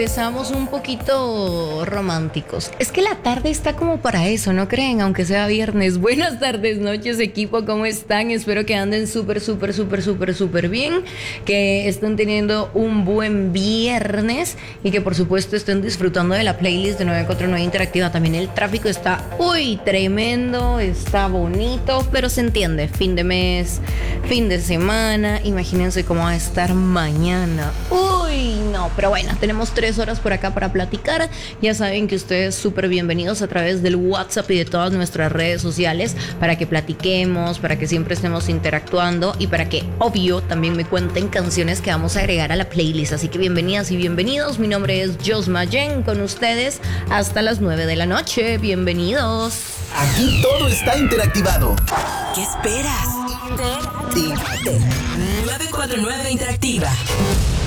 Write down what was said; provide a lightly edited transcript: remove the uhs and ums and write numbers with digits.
empezamos un poquito románticos. Es que la tarde está como para eso, ¿no creen? Aunque sea viernes. Buenas tardes, noches, equipo, ¿cómo están? Espero que anden súper bien, que estén teniendo un buen viernes y que por supuesto estén disfrutando de la playlist de 949 Interactiva. También el tráfico está, tremendo, está bonito, pero se entiende. Fin de mes, fin de semana, imagínense cómo va a estar mañana. No, pero bueno, tenemos 3 horas por acá para platicar. Ya saben que ustedes súper bienvenidos a través del WhatsApp y de todas nuestras redes sociales para que platiquemos, para que siempre estemos interactuando y para que, obvio, también me cuenten canciones que vamos a agregar a la playlist. Así que bienvenidas y bienvenidos. Mi nombre es Josma Jen, con ustedes hasta las 9 de la noche. Bienvenidos. Aquí todo está interactivado. ¿Qué esperas? 949 Interactiva.